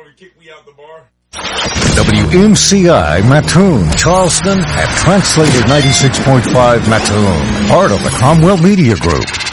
and kick me out the bar. WMCI Mattoon, Charleston, and Translated 96.5 Mattoon, part of the Cromwell Media Group.